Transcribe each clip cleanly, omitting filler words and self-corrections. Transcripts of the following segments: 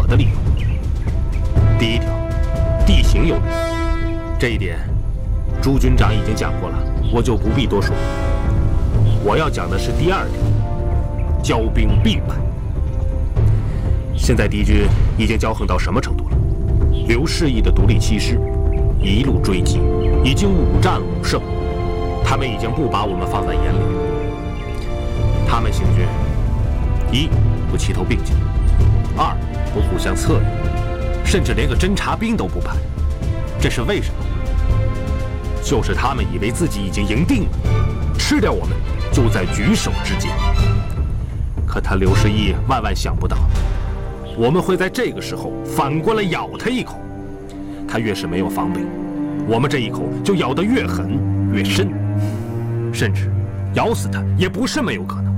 我的理由。第一条，地形有利，这一点朱军长已经讲过了，我就不必多说。我要讲的是第二条，骄兵必败。现在敌军已经骄横到什么程度了？刘士义的独立七师一路追击，已经5战5胜，他们已经不把我们放在眼里。他们行军，一不齐头并进，二不互相策应，甚至连个侦察兵都不派。这是为什么？就是他们以为自己已经赢定了，吃掉我们就在举手之间。可他刘士义万万想不到，我们会在这个时候反过来咬他一口。他越是没有防备，我们这一口就咬得越狠越深，甚至咬死他也不是没有可能。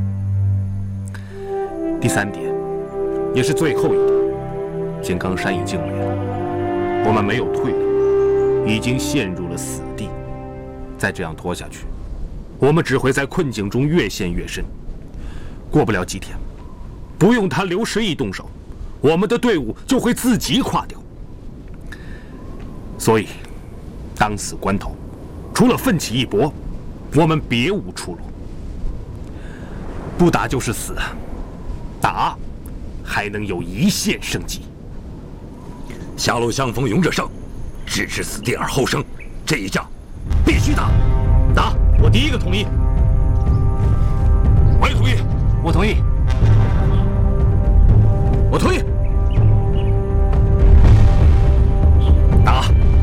第三点，也是最后一点，金刚山已经没了，我们没有退路，已经陷入了死地。再这样拖下去，我们只会在困境中越陷越深。过不了几天，不用他刘士义动手，我们的队伍就会自己垮掉。所以，当此关头，除了奋起一搏，我们别无出路。不打就是死，打还能有一线生机。 狭路相逢勇者胜，置之死地而后生，这一仗必须打！打！ 我第一个同意。 我也同意。 我同意。我同意。打！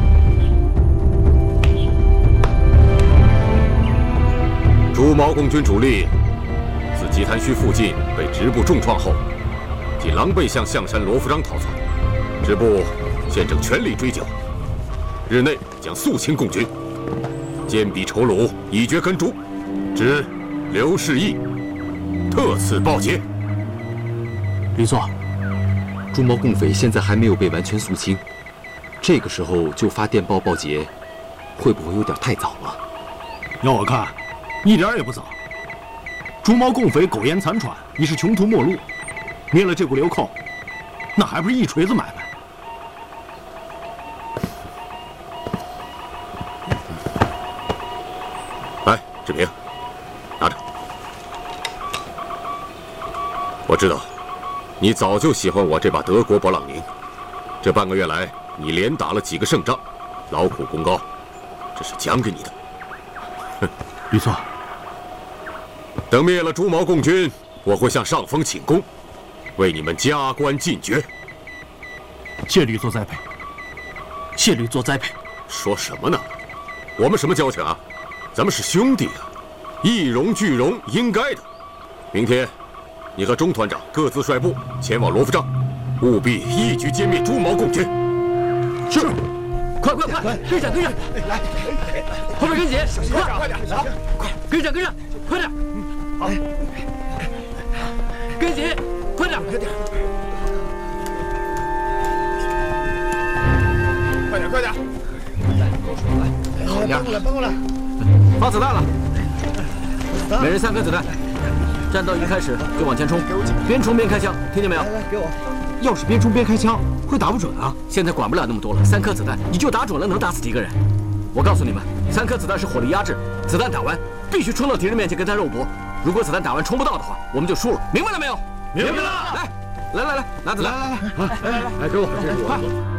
朱毛共军主力自集坛圩附近被直部重创后，即狼狈向象山罗浮章逃窜。直部现正全力追剿，日内将肃清共军，坚壁仇虏，以绝根诛。指刘士义特此报捷。 吕座，朱毛共匪现在还没有被完全肃清，这个时候就发电报报捷，会不会有点太早了？ 要我看，一点也不早。朱毛共匪苟延残喘，已是穷途末路，灭了这股流寇，那还不是一锤子买卖？ 来，志平，拿着。我知道，你早就喜欢我这把德国勃朗宁。这半个月来，你连打了几个胜仗，劳苦功高，这是奖给你的。哼， 吕座， 等灭了朱毛共军，我会向上峰请功，为你们加官进爵。 谢吕座栽培，谢吕座栽培。 说什么呢？我们什么交情啊？咱们是兄弟啊，一荣俱荣，应该的。明天，你和钟团长各自率部前往罗浮章，务必一举歼灭朱毛共军。 是。快，跟上， 来， 后面跟紧， 快点， 快，跟上，快点。好，跟紧，快点。 快点！ 好样的！ 搬过来！ 发子弹了，每人3颗子弹。战斗一开始就往前冲，边冲边开枪，听见没有？ 来，给我。 要是边冲边开枪，会打不准啊！现在管不了那么多了，3颗子弹你就打准了，能打死几个人？我告诉你们，3颗子弹是火力压制，子弹打完必须冲到敌人面前跟他肉搏。如果子弹打完冲不到的话，我们就输了，明白了没有？ 明白了。 来，拿子弹。 来，给我，快！